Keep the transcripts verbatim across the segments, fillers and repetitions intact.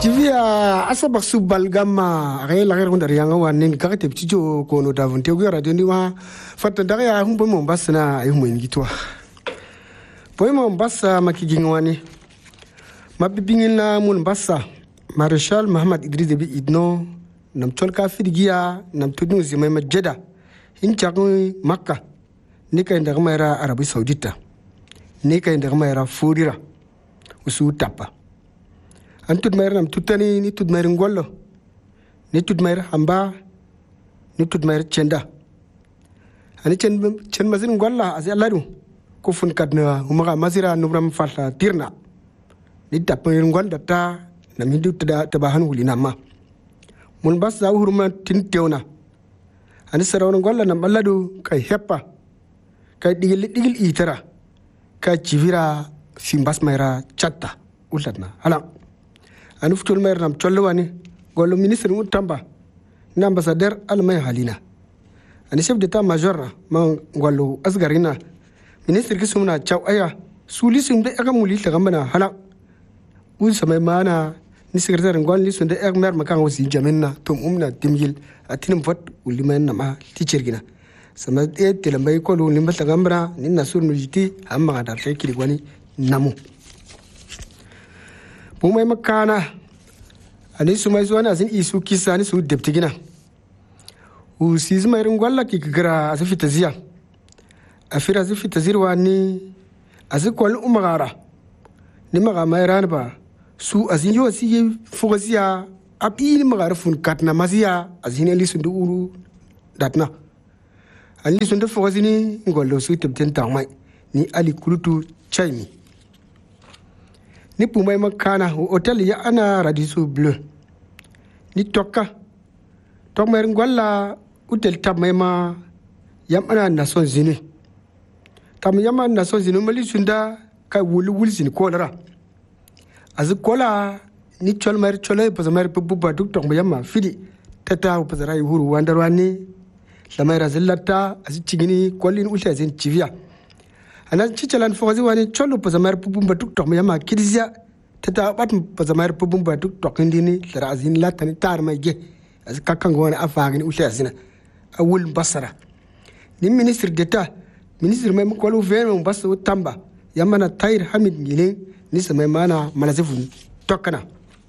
Tivia asabak subal gamma rela rela ndar yanga wanen kakate pchijo kono davunte gwa radio ni wa fatta daga ya humbo Mombasa na ay humbo ngitwa boy Mombasa makigingwani mabibingin na Mombasa Marshal Muhammad Idris Deby Itno nam cholka fidigia nam tudnu zimay majeda in chakun Makka ni kay ndaga mayra Arabie Saoudite ni kay ndaga mayra Fodira usu tapa an tud mayr nam tutani ni tud mayr ngollo ni tud mayr hamba ni tud mayr chenda ani chen chen mazin ngolla asi alladu ko fun kadna umaga masira nubram falla tirna ni tap mayr ngol data nam hindu tada tabahan hulina ma mun bas za hurma tin tewna ani sarawon ngolla nam alladu kay heppa kay digil digil itara kay chivira simbas mayra chatta ulatna hala anu futul mayr nam cholwani golo ministre mutamba na ambassadeur almay halina ani chef d'état major ma golo asgarina ministre kisumna chaw aya suli sumde aga muli tagambana hala un samay mana ni secrétaire ngol li sunde ek mer makan wasi jamenna tum umna timyil atinum fot ulimen nama tichergina sama e telambay ko lu limba tagambra ni nasur nujiti amma dar fay kiligwani namu bumay makana ani sumay zuwana azin isu kisa ni su deptigina u sizma irin gwalla ki kira azifita ziya afira azifita zirwa ni azikol umagara ni maga mayran ba su azin yo si fogaziya abi ni magara fun katna maziya azin eli sundu uru datna ani sundu fogazini ngollo su tebten tamai ni ali kulutu chaimi ni pumay makana hotel ya ana radisu bleu ni tokka to mer ngolla hotel tabmay ma yam ana Nations Unies tam yam ana Nations Unies mali sunda kay wul wul sin kolara az kola ni chol mer chole pa mer bubba duk tok yam fidi tata pa zarai huru wandarwani la mer azillata az cigini kolin ulta zin civia ana cicalan fogazi wani cholo pa zamar pubumba tuk tok yama kidizia tata bat pa zamar pubumba tuk tok ndini lazin latani tar mai ge az kakango wani afagini ulasina awul basara ni ministre d'état ministre mai ko venu basu tamba yamana Tahir Hamid Ngile ni samay mana malazifun tokkana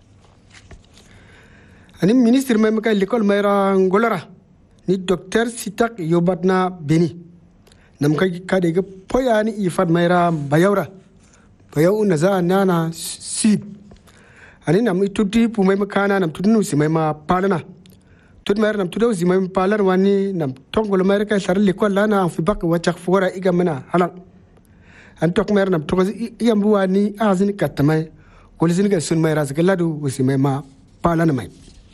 ani ministre mai makay l'école mayra ngolara ni docteur Sitak Yobatna Beni nam kai kade ga poyani ifad mayra bayawra bayaw naza nana sib ani nam ituti pu may makana nam tudnu si may ma palana tud mayr nam tudaw si may palar wani nam tongol mayr kay sar li ko lana fi bak wachak fora iga mana halal an tok mayr nam tok yam wani azini katmay ko lisin ga sun mayra zagaladu si may ma palana may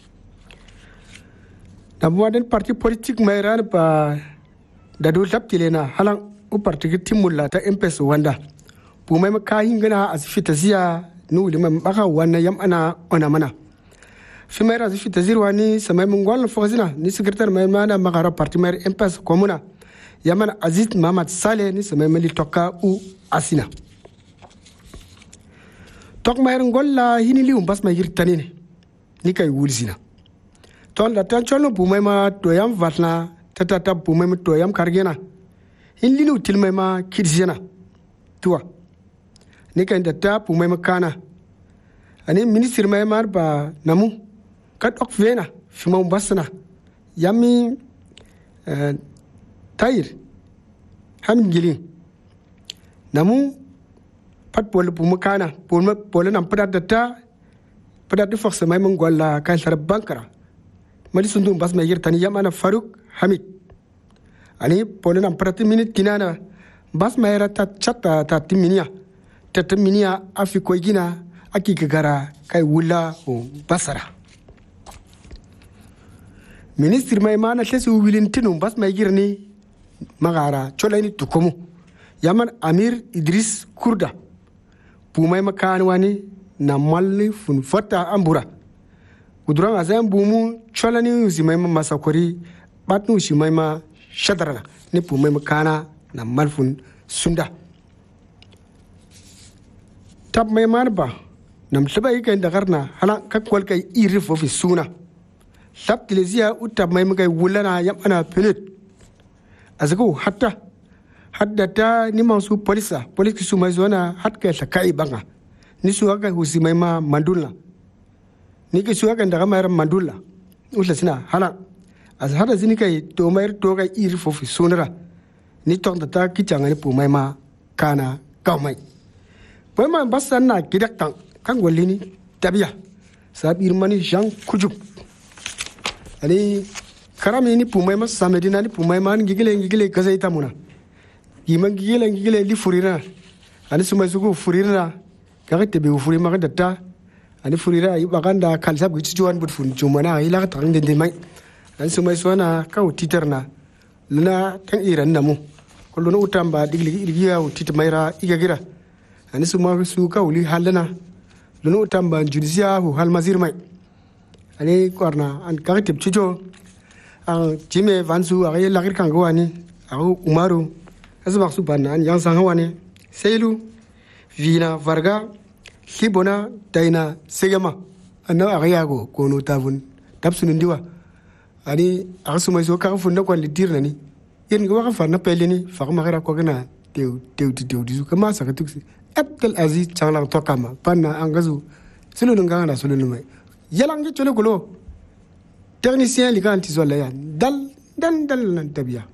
nam waden parti politique mayran ba da do laptilena halan u partiki timulla ta M P S wanda bu mai makayin gana asfita ziya nu liman baka wannan yam ana ona mana fi mai asfita zirwa ni samai mun gwal fozina ni secrétaire mai mana magara parti mai M P S komuna yaman Aziz Mohamed Saleh ni samai mali tokka u asina tok mai ngolla hini li um bas mai hirtanine ni kay wulsina ton la tan cholo bu mai ma to yam vatna tata tab pu mem to yam kargena in linu til mema kidzena tuwa ni kan data pu mem kana ani ministre mai mar ba namu kat ok vena fi mo basna yami Tahir Hamid Ngile namu pat pol pu makana pol ma pol nam pada data pada de force mai mon golla kan sar bankara mali sundu bas mai yirtani yamana Farouk Hamid ani polena prati minute kinana bas mayra ta chatta ta timinia ta timinia afiko gina aki gara kai wula o basara ministre mai mana lesu wilintinu bas mai girni magara cholani tukomu yaman Amir Idris Kurda pumai makan wani na malli fun fata ambura kudran azam bumu cholani uzimai masakori batnu shimai ma shadarana ni pumai makana na malfun sunda tab mai marba nam tlaba yi kai dagarna hala ka kwal kai iri fofi suna lap tilezia utab mai magai wulana yam ana pelet azako hatta hadda ta ni masu polisa polisi su mai zona hat kai ta kai banga ni su aka husi mai ma mandula ni ke su aka daga mai mandula ulla sina hala az hada zini kai to mai to kai iri fofi sunara ni to ta kicanga ni pu mai ma kana kau mai poi ma basan na kidak tang kan golini tabiya sabir mani jang kujuk ani karami ni pu mai ma samedina ni pu mai man gigile gigile kazai tamuna giman gigile gigile li furira ani sumai sugo furira ka te be furi ma datta ani furira yi baganda kalsab gi juwan but fun jumana yi la tang den mai ani sumai suana ka utiterna luna tan iran namu kullu no utamba digli irgiya utitmaira igagira ani suma su ka uli halana luna utamba judisiya hu hal mazir mai ani korna an ka te chijo an jime vansu ay lagir kan gwani au umaru asba su banna an yang sang wani seilu vina varga hibona daina segama anna agayago kono tavun tapsunun diwa ani asuma so ka funda ko lidirna ni yen go ka farna pelini fa ma gara ko gana tew tew tew disu kama sa ka tuksi abdul aziz changla to kama panna angazu sulu nga na sulu mai yalangi chole golo technicien li kan tisola yan dal dal dal nan tabiya